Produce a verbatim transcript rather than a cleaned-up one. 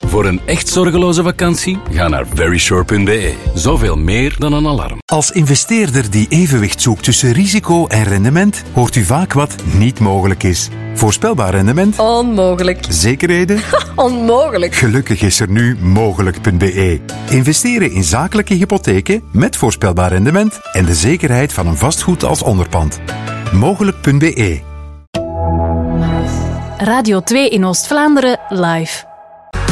Voor een echt zorgeloze vakantie, ga naar verisure punt b e. Zoveel meer dan een alarm. Als investeerder die evenwicht zoekt tussen risico en rendement, hoort u vaak wat niet mogelijk is. Voorspelbaar rendement? Onmogelijk. Zekerheden? Onmogelijk. Gelukkig is er nu mogelijk punt b e. Investeren in zakelijke hypotheken met voorspelbaar rendement en de zekerheid van een vastgoed als onderpand. mogelijk punt b e. Radio twee in Oost-Vlaanderen live.